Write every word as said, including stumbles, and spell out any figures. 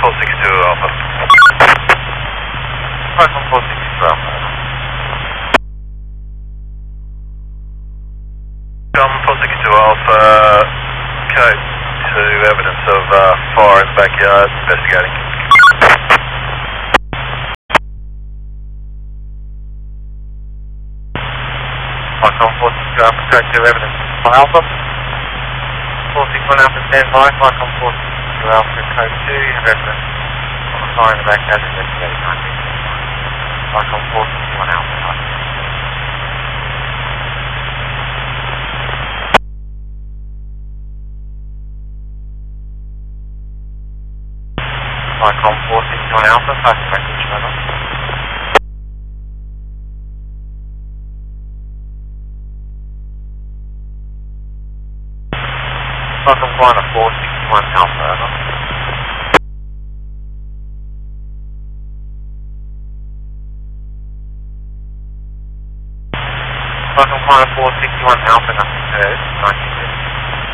four six two Alpha. Falcon four six two Alpha. Come four six two Alpha, code to evidence of uh, fire in the backyard, investigating. Falcon four six two Alpha, code to evidence of Alpha. four six one Alpha, stand by. Falcon four six two Alpha, code two, evidence of a fire in the backyard, investigating. Falcon four six one Alpha. Falcon four six one Alpha, fast message level. Falcon Flying four six one Alpha, over. Falcon Flying four six one Alpha, nothing heard, nineteen